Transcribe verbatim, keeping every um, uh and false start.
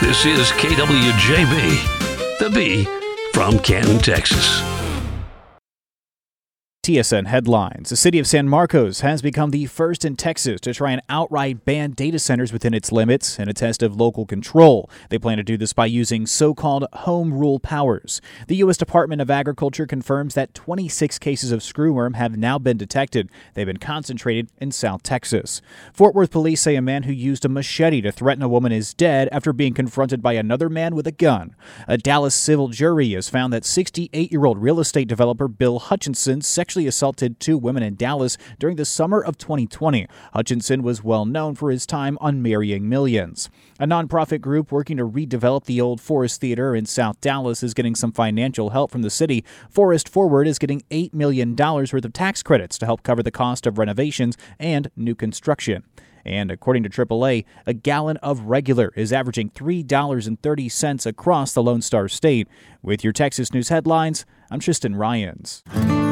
This is K W J B, the B from Canton, Texas. T S N headlines. The city of San Marcos has become the first in Texas to try and outright ban data centers within its limits in a test of local control. They plan to do this by using so-called home rule powers. The U S Department of Agriculture confirms that twenty-six cases of screwworm have now been detected. They've been concentrated in South Texas. Fort Worth police say a man who used a machete to threaten a woman is dead after being confronted by another man with a gun. A Dallas civil jury has found that sixty-eight-year-old real estate developer Bill Hutchinson sexually assaulted two women in Dallas during the summer of twenty twenty. Hutchinson was well known for his time on Marrying Millions. A nonprofit group working to redevelop the old Forest Theater in South Dallas is getting some financial help from the city. Forest Forward is getting eight million dollars worth of tax credits to help cover the cost of renovations and new construction. And according to triple A, a gallon of regular is averaging three dollars and thirty cents across the Lone Star State. With your Texas News headlines, I'm Tristan Ryans.